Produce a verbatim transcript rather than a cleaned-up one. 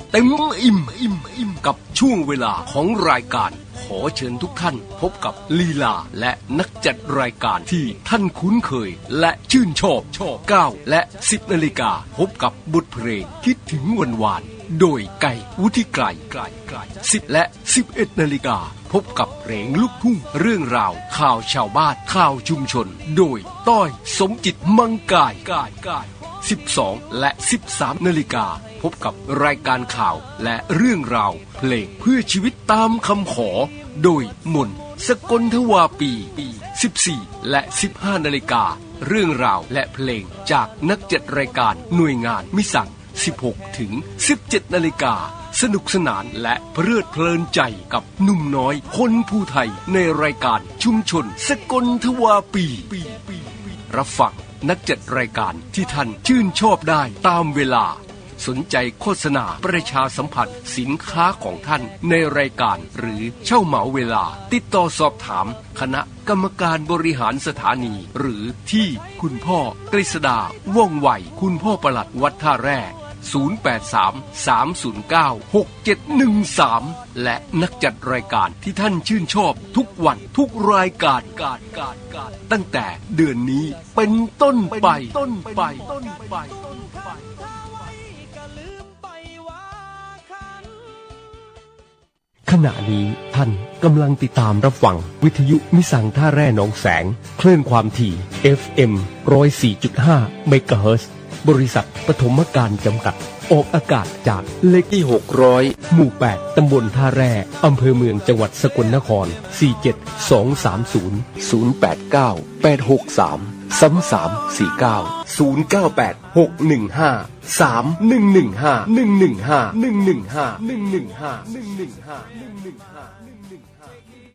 เต็มอิ่มอิ่มอิ่มกับช่วงเวลาของรายการขอเชิญทุกท่านพบกับลีลาและนักจัดรายการที่ท่านคุ้นเคยและชื่นชอบชอบเก้าและสิบนาฬิกาพบกับบทเพลงคิดถึงวันวานโดยไก่วุฒิไกรไกรไกรสิบและสิบเอ็ดนาฬิกาพบกับเพลงลูกทุ่งเรื่องราวข่าวชาวบ้านข่าวชุมชนโดยต้อยสมจิตมังกายกายกายสิบสองและสิบสามนาฬิกาพบกับรายการข่าวและเรื่องราวเพลงเพื่อชีวิตตามคำขอโดยมนสกลทวาปีสิบสี่และสิบห้านาฬิกาเรื่องราวและเพลงจากนักจัดรายการหน่วยงานมิสั่งสิบหกถึงสิบเจ็ดนาฬิกาสนุกสนานและเพลิดเพลินใจกับหนุ่มน้อยคนภูไทยในรายการชุมชนสกลทวาปีรับฟังนักจัดรายการที่ท่านชื่นชอบได้ตามเวลาสนใจโฆษณาประชาสัมพันธ์สินค้าของท่านในรายการหรือเช่าเหมาเวลาติดต่อสอบถามคณะกรรมการบริหารสถานีหรือที่คุณพ่อกฤษดาว่องไวคุณพ่อปลัดวัดท่าแร่ศูนย์ แปด สาม สาม ศูนย์ เก้า หก เจ็ด หนึ่ง สามและนักจัดรายการที่ท่านชื่นชอบทุกวันทุกรายการการการการตั้งแต่เดือนนี้เป็นต้นไปต้นไปต้นไปต้นไปขณะนี้ท่านกำลังติดตามรับฟังวิทยุมิสังท่าแร่หนองแสงคลื่นความถี่ เอฟ เอ็ม หนึ่งศูนย์สี่จุดห้า เมกะเฮิรตซ์บริษัทปฐมการจำกัดออกอากาศจากเลขที่หกร้อยหมู่แปดตำบลท่าแร่อำเภอเมืองจังหวัดสกลนครสี่เจ็ดสองสามศูนย์ ศูนย์แปดเก้า แปดหกสาม สามสามสี่เก้า ศูนย์เก้าแปด หกหนึ่งห้า สามหนึ่งหนึ่งห้า หนึ่งหนึ่งห้า หนึ่งหนึ่งห้า หนึ่งหนึ่งห้า หนึ่งหนึ่งห้า หนึ่งหนึ่งห้า หนึ่งหนึ่งห้า